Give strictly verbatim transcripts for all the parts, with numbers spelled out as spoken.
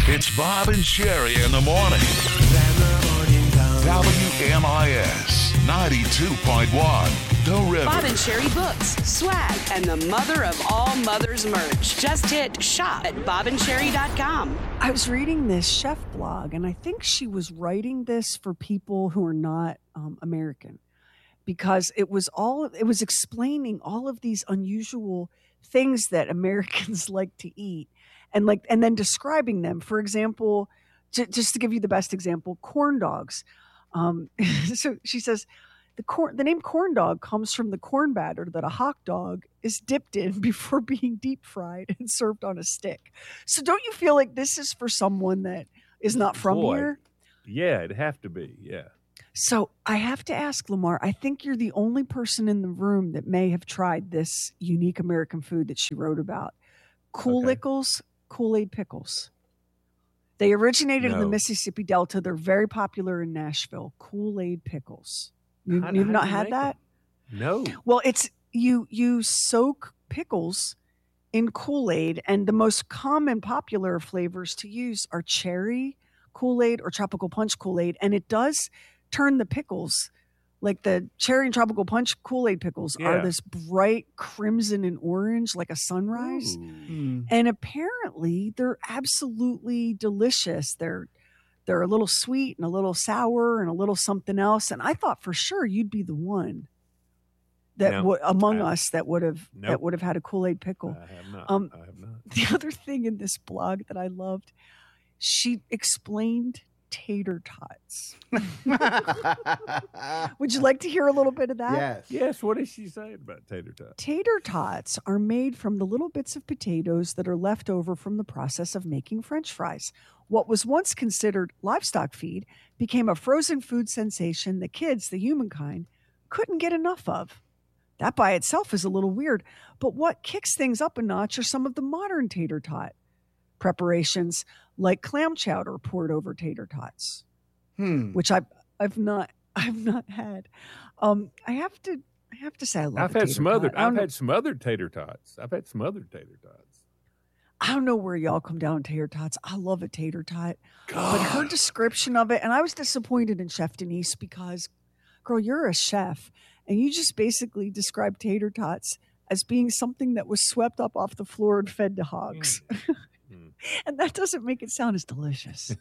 It's Bob and Sherry in the morning. W M I S ninety-two point one, The River. Bob and Sherry books, swag, and the mother of all mothers merch. Just hit shop at bob and sherry dot com. I was reading this chef blog, and I think she was writing this for people who are not um, American, because it was all it was explaining all of these unusual things that Americans like to eat, and like and then describing them. For example, j- just to give you the best example, corn dogs. Um, so she says the corn, the name corn dog comes from the corn batter that a hot dog is dipped in before being deep fried and served on a stick. So don't you feel like this is for someone that is not from Boy, here? Yeah, it'd have to be. Yeah. So I have to ask, Lamar, I think you're the only person in the room that may have tried this unique American food that she wrote about. Cool Okay. Lickles, Kool-Aid pickles. They originated in the No. Mississippi Delta. They're very popular in Nashville. Kool-Aid pickles. You, How- you've how not do you had make that? No. Well, it's you you soak pickles in Kool-Aid, and the most common popular flavors to use are cherry Kool-Aid or tropical punch Kool-Aid, and it does turn the pickles, like the cherry and tropical punch Kool-Aid pickles, are Yeah. this bright crimson and orange like a sunrise. Ooh. And apparently they're absolutely delicious. They're they're a little sweet and a little sour and a little something else. And I thought for sure you'd be the one that No, would among I- us that would have that Nope. would have had a Kool-Aid pickle. I have not. Um, I have not. The other thing in this blog that I loved, she explained tater tots. Would you like to hear a little bit of that? Yes. Yes, what is she saying about tater tots? Tater tots are made from the little bits of potatoes that are left over from the process of making French fries. What was once considered livestock feed became a frozen food sensation that kids, the humankind, couldn't get enough of. That by itself is a little weird, but what kicks things up a notch are some of the modern tater tot preparations, like clam chowder poured over tater tots, Hmm. which I've I've not I've not had. Um, I have to I have to say I love. I've a had tater smothered. tot. I don't I've know- had smothered tater tots. I've had smothered tater tots. I don't know where y'all come down on tater tots. I love a tater tot. But her description of it, and I was disappointed in Chef Denise because, girl, you're a chef, and you just basically described tater tots as being something that was swept up off the floor and fed to hogs. Mm. And that doesn't make it sound as delicious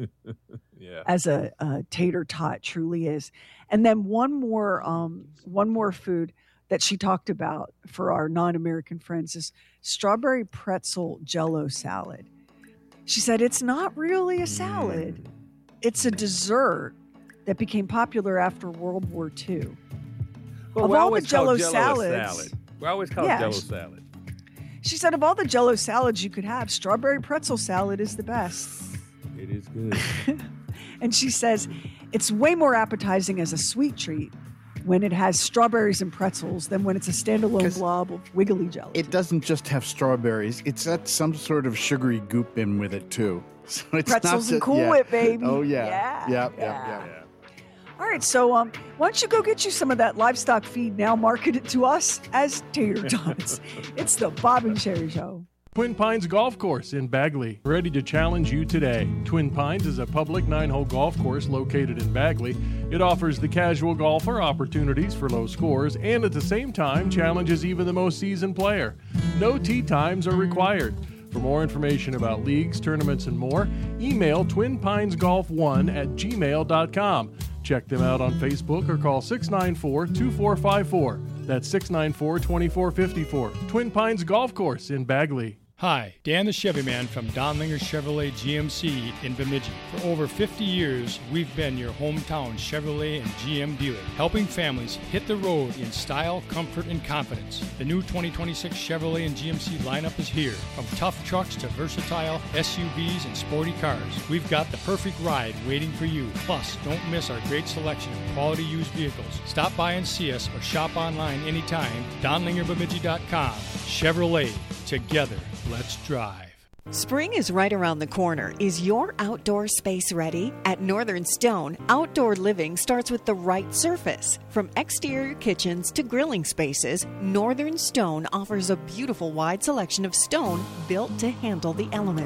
Yeah. as a, a tater tot truly is. And then one more, um, one more food that she talked about for our non-American friends is strawberry pretzel jello salad. She said it's not really a salad. It's a dessert that became popular after World War Two. Well, Of we all the always call Jell-O Jell-O a salads- salad. We always call Yeah, it Jello sh- salad. She said of all the jello salads you could have, strawberry pretzel salad is the best. It is good. And she says it's way more appetizing as a sweet treat when it has strawberries and pretzels than when it's a standalone 'Cause blob of wiggly jelly. It doesn't just have strawberries. It's got some sort of sugary goop in with it, too. So it's Pretzels not and ju- Cool yeah. Whip, baby. Oh, yeah. Yeah, Yep, yeah. yep, yep. Yeah. All right, so um, why don't you go get you some of that livestock feed now, market it to us as tater tots. It's the Bob and Sherry Show. Twin Pines Golf Course in Bagley, ready to challenge you today. Twin Pines is a public nine-hole golf course located in Bagley. It offers the casual golfer opportunities for low scores and at the same time challenges even the most seasoned player. No tee times are required. For more information about leagues, tournaments, and more, email twin pines golf one at gmail dot com. Check them out on Facebook or call six nine four, two four five four. That's six nine four, two four five four. Twin Pines Golf Course in Bagley. Hi, Dan the Chevy Man from Donlinger Chevrolet G M C in Bemidji. For over fifty years, we've been your hometown Chevrolet and G M dealer, helping families hit the road in style, comfort, and confidence. The new twenty twenty-six Chevrolet and G M C lineup is here. From tough trucks to versatile S U Vs and sporty cars, we've got the perfect ride waiting for you. Plus, don't miss our great selection of quality used vehicles. Stop by and see us or shop online anytime. Donlinger Bemidji dot com. Chevrolet. Together, let's drive. Spring is right around the corner. Is your outdoor space ready? At Northern Stone, outdoor living starts with the right surface. From exterior kitchens to grilling spaces, Northern Stone offers a beautiful wide selection of stone built to handle the elements.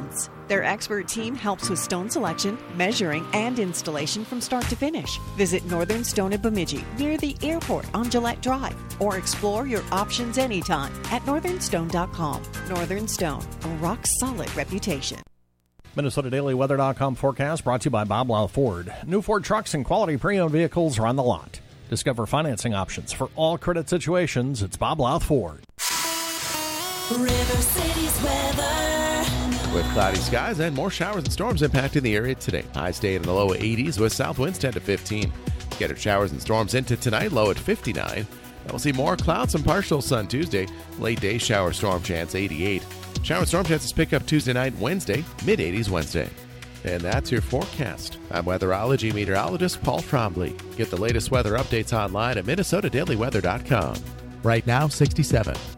Their expert team helps with stone selection, measuring, and installation from start to finish. Visit Northern Stone in Bemidji near the airport on Gillette Drive, or explore your options anytime at northern stone dot com. Northern Stone, a rock-solid reputation. Minnesota Daily Weather dot com forecast brought to you by Bob Lau Ford. New Ford trucks and quality pre-owned vehicles are on the lot. Discover financing options for all credit situations. It's Bob Lau Ford. River City's weather. With cloudy skies and more showers and storms impacting the area today. Highs staying in the low eighties with south winds ten to fifteen. Scattered showers and storms into tonight, low at fifty-nine. And we'll see more clouds and partial sun Tuesday. Late day shower storm chance eighty-eight. Shower and storm chances pick up Tuesday night, Wednesday, mid eighties Wednesday. And that's your forecast. I'm weatherology meteorologist Paul Trombley. Get the latest weather updates online at Minnesota Daily Weather dot com. Right now, sixty-seven.